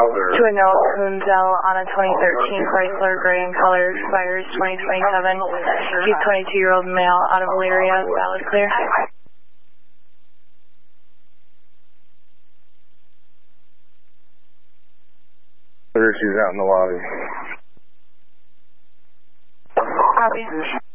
To a Noah Kunzel on a 2013 Chrysler Gray in color, expires 2027. He's 22-year-old male, out of Elyria, valid clear. She's out in the lobby. Copy.